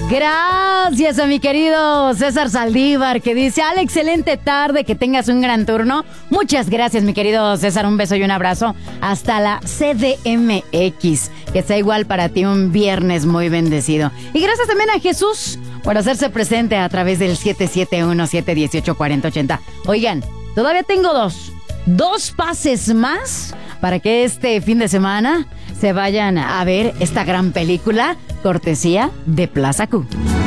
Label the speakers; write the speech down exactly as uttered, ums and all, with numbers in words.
Speaker 1: Gracias a mi querido César Saldívar, que dice: Al, excelente tarde, que tengas un gran turno. Muchas gracias, mi querido César, un beso y un abrazo hasta la C D M X. Que sea igual para ti un viernes muy bendecido. Y gracias también a Jesús por hacerse presente a través del siete siete uno, siete uno ocho, cuatro cero ocho cero. Oigan, todavía tengo dos, dos pases más para que este fin de semana se vayan a ver esta gran película, cortesía de Plaza Q.